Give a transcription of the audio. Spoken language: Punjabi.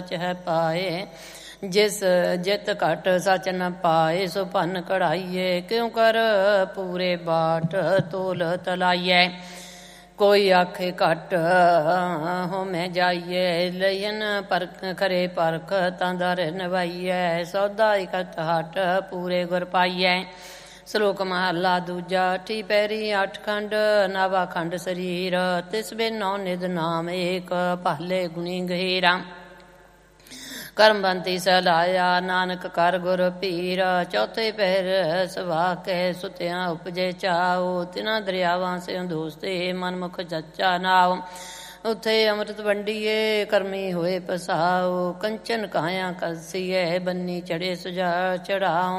ਹੈ ਪਾਏ। ਜਿਸ ਜਿਤ ਘਟ ਸਚ ਨ ਪਾਏ, ਸੋ ਭੰਨ ਕਢਾਈਏ। ਕਿਉ ਕਰ ਪੂਰੇ ਬਾਟ ਤੋਲ ਤਲਾਈਐ। ਕੋਈ ਆਖੇ ਘਟ ਹੋਮੈ ਜਾਈਏ। ਲਇਨ ਪਰਖ ਖਰੇ ਪਰਖ ਤਾਂ ਦਰ ਨਿਭਾਈਐ। ਸੌਦਾ ਇਕਤ ਹਟ ਪੂਰੇ ਗੁਰ ਪਾਈਐ। ਸ਼ਲੋਕ ਮਹਲਾ ਦੂਜਾ। ਅਠੀ ਪੈਰੀ ਅੱਠ ਖੰਡ ਨਵਾ ਖੰਡ ਸਰੀਰ। ਤਿਸ ਬਿਨੋ ਨਿਧ ਨਾਮ ਏਕ ਭਾਲੇ ਗੁਣੀ ਗਹੀਰਾ। ਕਰਮਬੰਤੀ ਸਲਾਇਆ ਨਾਨਕ ਕਰ ਗੁਰ ਪੀਰ। ਚੌਥੇ ਪਹਿਰ ਸਵਾ ਕੇ ਸੁਤਿਆਂ ਉਪਜੇ ਚਾਉ। ਤਿਨਾ ਦਰਿਆਵਾਂ ਸਿਉ ਦੋਸਤੇ ਮਨਮੁਖ ਜੱਚਾ ਨਾਉ। ਉੱਥੇ ਅੰਮ੍ਰਿਤ ਵੰਡੀਏ ਕਰਮੀ ਹੋਏ ਪਸਾਉ। ਕੰਚਨ ਕਾਇਆ ਕਸੀਏ ਬੰਨੀ ਚੜੇ ਸੁਜਾ ਚੜਾਉ।